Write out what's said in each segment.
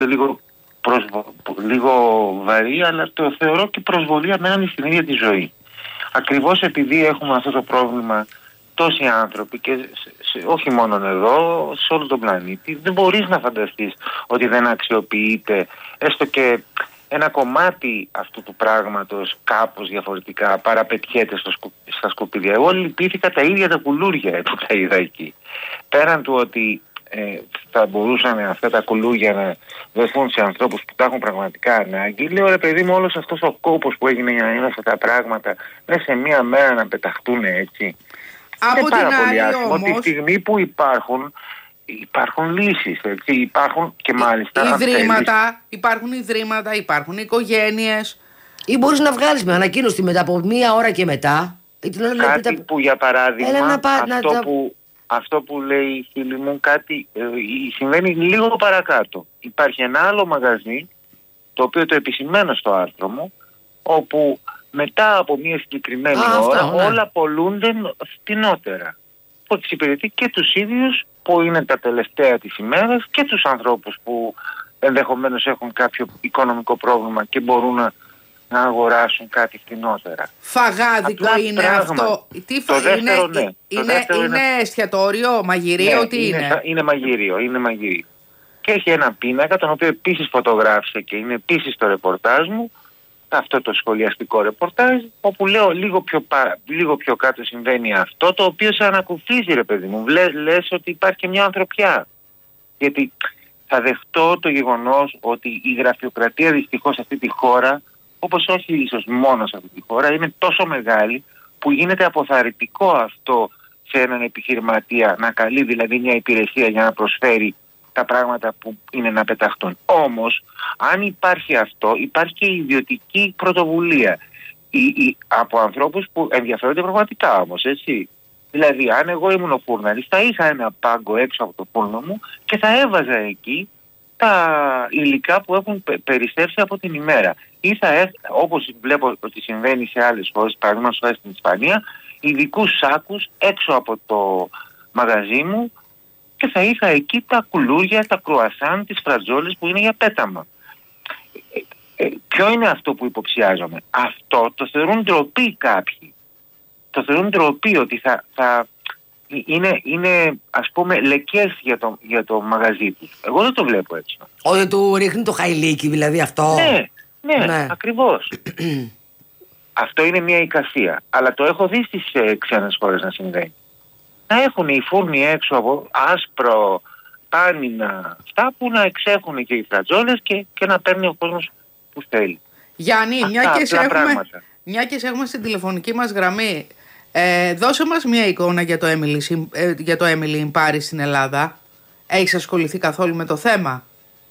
λίγο βαρύ, αλλά το θεωρώ και προσβολή απέναντι στην ίδια τη ζωή. Ακριβώς επειδή έχουμε αυτό το πρόβλημα τόσοι άνθρωποι και όχι μόνο εδώ, σε όλο τον πλανήτη, δεν μπορείς να φανταστείς ότι δεν αξιοποιείται έστω και ένα κομμάτι αυτού του πράγματος κάπως διαφορετικά, παραπετιέται στα σκουπίδια. Εγώ λυπήθηκα τα ίδια τα κουλούρια που τα είδα εκεί. Πέραν του ότι θα μπορούσαν αυτά τα κουλούρια να δοθούν σε ανθρώπους που τα έχουν πραγματικά ανάγκη, λέω ρε παιδί μου, όλος αυτός ο κόπος που έγινε για να είναι αυτά τα πράγματα μέσα σε μία μέρα να πεταχτούν έτσι. Από είναι πάρα πολύ άλλη άσχημο. Τη στιγμή που υπάρχουν λύσεις, έτσι, υπάρχουν και μάλιστα υπάρχουν ιδρύματα, υπάρχουν οικογένειες. Ή μπορείς να βγάλεις με ανακοίνωση μετά από μία ώρα και μετά. Κάτι που για παράδειγμα αυτό που λέει η φίλη μου συμβαίνει λίγο παρακάτω. Υπάρχει ένα άλλο μαγαζί, το οποίο το επισημαίνω στο άρθρο μου, όπου μετά από μια συγκεκριμένη ώρα όλα πολλούνται φτηνότερα. Που εξυπηρετεί και τους ίδιους που είναι τα τελευταία της ημέρας και τους ανθρώπους που ενδεχομένως έχουν κάποιο οικονομικό πρόβλημα και μπορούν να αγοράσουν κάτι φτηνότερα. Φαγάδικο είναι αυτό. Το δεύτερο, ναι. Είναι εστιατόριο, μαγειρίο, τι είναι? Είναι μαγειρίο. Και έχει ένα πίνακα, τον οποίο επίσης φωτογράφησε και είναι επίσης στο ρεπορτάζ μου, αυτό το σχολιαστικό ρεπορτάζ, όπου λέω λίγο πιο κάτω συμβαίνει αυτό, το οποίο σε ανακουφίζει ρε παιδί μου. Λες ότι υπάρχει και μια ανθρωπιά. Γιατί θα δεχτώ το γεγονός ότι η γραφειοκρατία δυστυχώς σε αυτή τη χώρα, όπως όχι ίσως μόνο σε αυτή τη χώρα, είναι τόσο μεγάλη που γίνεται αποθαρρυντικό αυτό σε έναν επιχειρηματία να καλεί δηλαδή μια υπηρεσία για να προσφέρει τα πράγματα που είναι να πεταχτούν. Όμως, αν υπάρχει αυτό, υπάρχει και η ιδιωτική πρωτοβουλία από ανθρώπους που ενδιαφέρονται πραγματικά όμως, έτσι. Δηλαδή, αν εγώ ήμουν ο φούρναρης, θα είχα ένα πάγκο έξω από το φούρνο μου και θα έβαζα εκεί τα υλικά που έχουν περισσέψει από την ημέρα. Ή όπως βλέπω ότι συμβαίνει σε άλλες χώρες, παραδείγματος χάρη στην Ισπανία, ειδικούς σάκους έξω από το μαγαζί μου, και θα είχα εκεί τα κουλούρια, τα κρουασάν, τις φρατζόλες που είναι για πέταμα. Ποιο είναι αυτό που υποψιάζομαι? Αυτό το θεωρούν ντροπή κάποιοι. Το θεωρούν ντροπή ότι θα είναι ας πούμε λεκές για το μαγαζί του. Εγώ δεν το βλέπω έτσι. Ότι του ρίχνει το χαϊλίκι δηλαδή αυτό. Ναι. Ακριβώς. Αυτό είναι μια εικασία. Αλλά το έχω δει στις ξένες χώρες να συμβαίνει. Να έχουν οι φούρνοι έξω από άσπρο, πάνινα, αυτά που να εξέχουν και οι φρατζόλες και να παίρνει ο κόσμος που θέλει. Γιάννη, μια και σε έχουμε στην τηλεφωνική μας γραμμή, δώσε μας μια εικόνα για το Emily in Paris στην Ελλάδα. Έχεις ασχοληθεί καθόλου με το θέμα?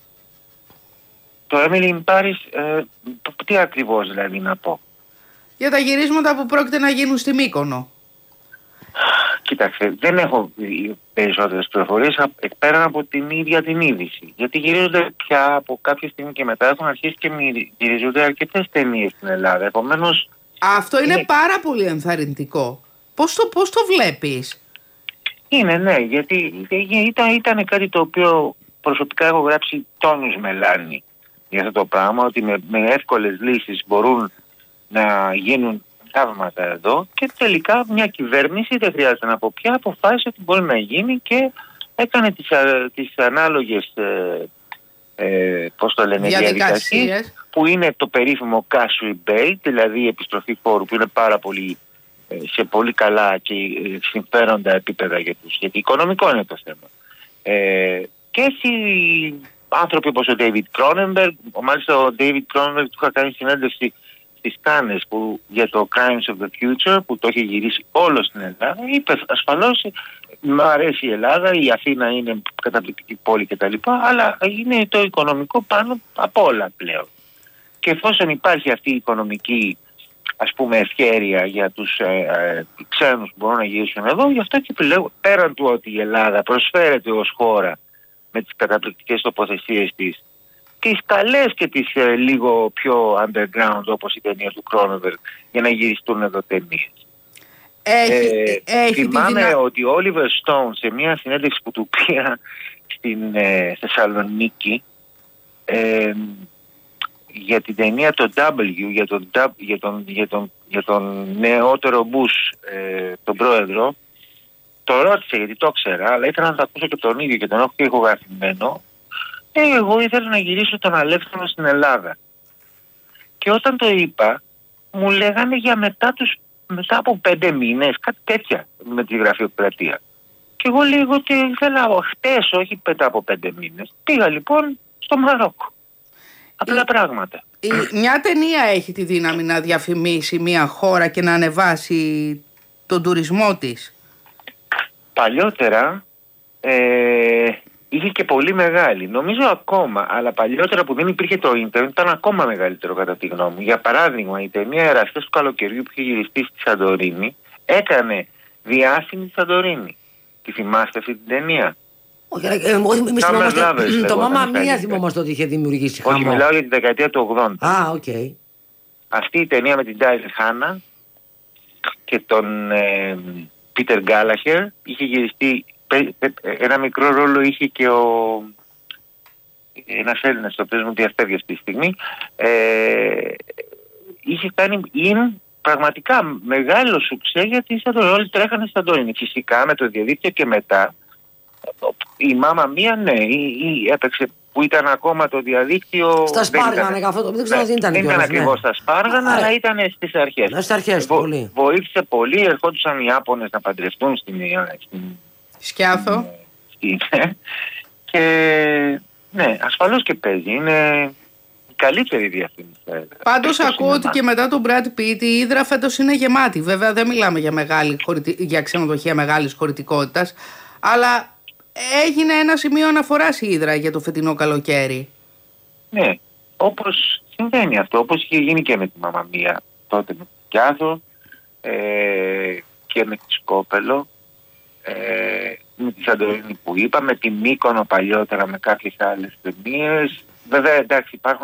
Το Emily in Paris, τι ακριβώς δηλαδή να πω? Για τα γυρίσματα που πρόκειται να γίνουν στη Μύκονο. Κοίταξε, δεν έχω περισσότερες πληροφορίες πέραν από την ίδια την είδηση. Γιατί γυρίζονται πια από κάποια στιγμή και μετά, έχουν αρχίσει και γυρίζονται αρκετές ταινίες στην Ελλάδα. Επομένως, αυτό είναι πάρα πολύ ενθαρρυντικό. Πώς το βλέπεις? Ναι, γιατί ήταν κάτι το οποίο προσωπικά έχω γράψει τόνους μελάνι για αυτό το πράγμα, ότι με εύκολες λύσεις μπορούν να γίνουν θαύματα εδώ, και τελικά μια κυβέρνηση, δεν χρειάζεται να πω πια, αποφάσισε ότι μπορεί να γίνει και έκανε τις ανάλογες διαδικασίες, που είναι το περίφημο cash rebate, δηλαδή η επιστροφή φόρου, που είναι πάρα πολύ σε πολύ καλά και συμφέροντα επίπεδα για τους, γιατί οικονομικό είναι το θέμα. Και έτσι άνθρωποι όπως ο David Cronenberg, μάλιστα ο David Cronenberg του είχα κάνει συνέντευξη στις Κάνες για το Crimes of the Future, που το έχει γυρίσει όλο στην Ελλάδα, είπε ασφαλώς μου αρέσει η Ελλάδα, η Αθήνα είναι καταπληκτική πόλη κτλ, αλλά είναι το οικονομικό πάνω από όλα πλέον. Και εφόσον υπάρχει αυτή η οικονομική, ας πούμε, ευχέρεια για τους ξένους που μπορούν να γυρίσουν εδώ, γι' αυτό και επιλέγω, πέραν του ότι η Ελλάδα προσφέρεται ως χώρα με τις καταπληκτικές τοποθεσίες της, τις καλές και τις λίγο πιο underground, όπως η ταινία του Cronenberg, για να γυριστούν εδώ ταινίες. Θυμάμαι ότι ο Oliver Stone, σε μια συνέντευξη που του πήρα στην Θεσσαλονίκη, για την ταινία το W, για τον νεότερο Μπούς, τον πρόεδρο. Το ρώτησε γιατί το ξέρα, αλλά ήθελα να το ακούσω και τον ίδιο και τον έχω και ηχογραφημένο. Εγώ ήθελα να γυρίσω τον Αλέφθανο στην Ελλάδα. Και όταν το είπα, μου λέγανε για μετά από 5 μήνες, κάτι τέτοια με τη γραφειοκρατία. Και εγώ λέγω ότι ήθελα χτες, όχι μετά από 5 μήνες. Πήγα λοιπόν στο Μαρόκο. Απλά πράγματα. Μια ταινία έχει τη δύναμη να διαφημίσει μια χώρα και να ανεβάσει τον τουρισμό της. Παλιότερα είχε και πολύ μεγάλη. Νομίζω ακόμα, αλλά παλιότερα που δεν υπήρχε το ίντερνετ ήταν ακόμα μεγαλύτερο κατά τη γνώμη μου. Για παράδειγμα, η ταινία Εραστές του Καλοκαιριού που είχε γυριστεί στη Σαντορίνη έκανε διάσημη στη Σαντορίνη. Τη θυμάστε αυτή την ταινία? Όχι, το Μάμα Μία θυμόμαστε ότι είχε δημιουργήσει χαμό. Όχι, μιλάω για τη δεκαετία του 80. Α, οκ. Αυτή η ταινία με την Ντάιλ Χάνα και τον Πίτερ Γκάλαχερ είχε γυριστεί. Ένα μικρό ρόλο είχε και ένας Έλληνας, ο οποίος μου διαφεύγει αυτή τη στιγμή. Είχε κάνει πραγματικά μεγάλο σουξέ, γιατί όλοι τρέχανε στα Σαντορίνη. Φυσικά με το διαδίκτυο και μετά η Μάμα Μία, ναι, έπαιξε που ήταν ακόμα το διαδίκτυο. Στα Σπάργανα, δεν ήταν ακριβώς στα Σπάργανα, αλλά ήταν στις αρχές. Στις αρχές, πολύ. Βοήθησε πολύ, ερχόντουσαν οι Ιάπωνες να παντρευτούν στην Σκιάθο. Και ναι, ασφαλώς και παίζει. Είναι η καλύτερη διαφήμιση. Πάντως ακούω ότι και μετά τον Brad Pitt η Ύδρα φέτος είναι γεμάτη. Βέβαια δεν μιλάμε για ξενοδοχεία μεγάλης χωρητικότητας, αλλά έγινε ένα σημείο αναφοράς η Ύδρα για το φετινό καλοκαίρι. Ναι, όπως συμβαίνει αυτό, όπως είχε γίνει και με τη Μάμα Μία τότε με τη Σκιάθο και με τη Σκόπελο, με τη Σαντορίνη που είπα, με τη Μύκονο παλιότερα, με κάποιες άλλες ταινίες. Βέβαια, εντάξει, υπάρχουν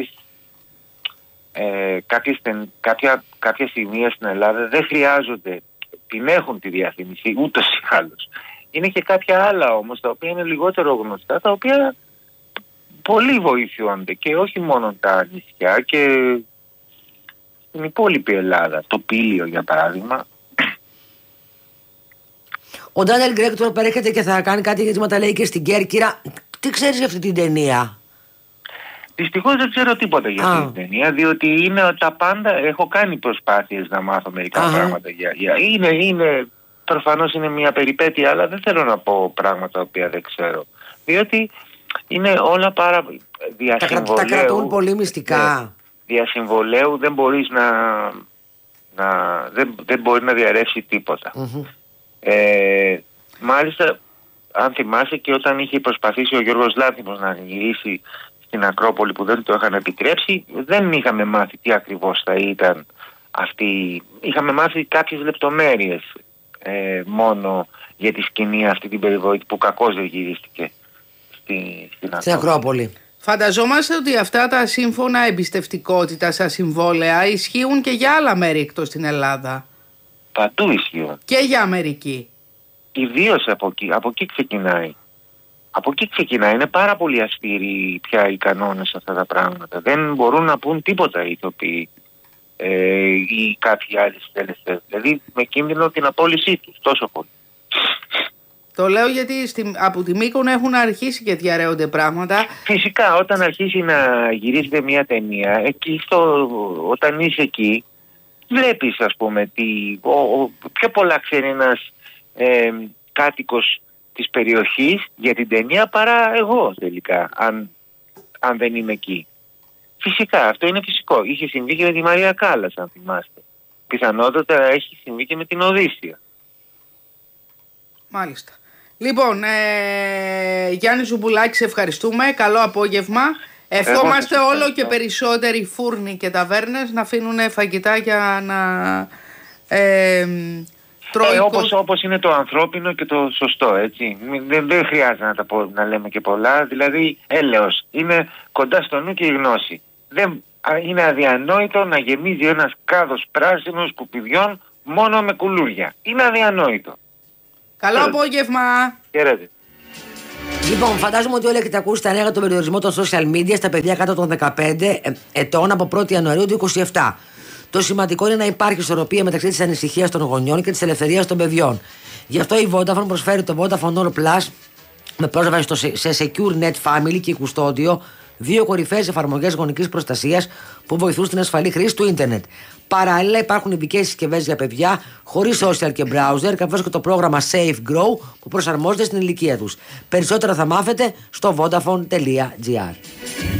κάποια σημεία στην Ελλάδα δεν χρειάζονται, την έχουν τη διαφήμιση ούτως ή άλλως. Είναι και κάποια άλλα όμως τα οποία είναι λιγότερο γνωστά, τα οποία πολύ βοηθιόνται και όχι μόνο τα νησιά και στην υπόλοιπη Ελλάδα. Το Πήλιο για παράδειγμα. Ο Ντάνιελ Γκρέγκ τώρα παρέχεται και θα κάνει κάτι γιατί τα λέει και στην Κέρκυρα. Τι ξέρεις για αυτή την ταινία? Δυστυχώς δεν ξέρω τίποτα για αυτή την ταινία, διότι είναι τα πάντα. Έχω κάνει προσπάθειες να μάθω μερικά πράγματα. Προφανώς είναι μια περιπέτεια, αλλά δεν θέλω να πω πράγματα τα οποία δεν ξέρω. Διότι είναι όλα πάρα διασυμβολέου. Τα κρατούν πολύ μυστικά. Διασυμβολέου δεν μπορείς δεν μπορεί να διαρρεύσει τίποτα. Μάλιστα, αν θυμάσαι, και όταν είχε προσπαθήσει ο Γιώργος Λάνθιμος να γυρίσει στην Ακρόπολη που δεν το είχαν επιτρέψει, δεν είχαμε μάθει τι ακριβώς θα ήταν αυτή. Είχαμε μάθει κάποιες λεπτομέρειες μόνο για τη σκηνή αυτή την περιβόητη που κακώς δεν γυρίστηκε στην Ακρόπολη. Φανταζόμαστε ότι αυτά τα σύμφωνα εμπιστευτικότητας, τα συμβόλαια, ισχύουν και για άλλα μέρη εκτός την Ελλάδα. Παντού ισχύουν. Και για Αμερική. Ιδίως από εκεί ξεκινάει. Από εκεί ξεκινάει. Είναι πάρα πολύ αυστηροί πια οι κανόνες αυτά τα πράγματα. Δεν μπορούν να πούν τίποτα οι ηθοποιοί ή κάποιοι άλλοι συντελεστές. Δηλαδή με κίνδυνο την απόλυσή τους. Τόσο πολύ. Το λέω γιατί από τη Μύκονο έχουν αρχίσει και διαρρέονται πράγματα. Φυσικά όταν αρχίσει να γυρίζεται μια ταινία, όταν είσαι εκεί, βλέπεις ας πούμε πιο πολλά ξέρει ένας κάτοικος της περιοχής για την ταινία παρά εγώ τελικά, αν δεν είμαι εκεί. Φυσικά, αυτό είναι φυσικό. Είχε συμβεί και με τη Μαρία Κάλλας, αν θυμάστε. Πιθανότατα έχει συμβεί και με την Οδύσσια. Μάλιστα. Λοιπόν, Γιάννη Ζουμπουλάκη, σε ευχαριστούμε. Καλό απόγευμα. Ευχόμαστε όλο και περισσότεροι φούρνοι και ταβέρνες να αφήνουν φαγητά για να τρώει. Όπως είναι το ανθρώπινο και το σωστό, έτσι. Δεν χρειάζεται να λέμε και πολλά. Δηλαδή, έλεος. Είναι κοντά στο νου και η γνώση. Είναι αδιανόητο να γεμίζει ένας κάδος πράσινος σκουπιδιών μόνο με κουλούρια. Είναι αδιανόητο. Καλό απόγευμα. Χαίρετε. Λοιπόν, φαντάζομαι ότι όλοι έχετε ακούσει τα νέα για τον περιορισμό των social media στα παιδιά κάτω των 15 ετών από 1η Ιανουαρίου του 2027. Το σημαντικό είναι να υπάρχει ισορροπία μεταξύ της ανησυχίας των γονιών και της ελευθερίας των παιδιών. Γι' αυτό η Vodafone προσφέρει το Vodafone All Plus με πρόσβαση σε Secure Net Family και Κουστόντιο, 2 κορυφαίες εφαρμογές γονικής προστασίας που βοηθούν στην ασφαλή χρήση του ίντερνετ. Παράλληλα, υπάρχουν ειδικές συσκευές για παιδιά χωρίς social και browser, καθώς και το πρόγραμμα Safe Grow που προσαρμόζεται στην ηλικία τους. Περισσότερα θα μάθετε στο vodafone.gr.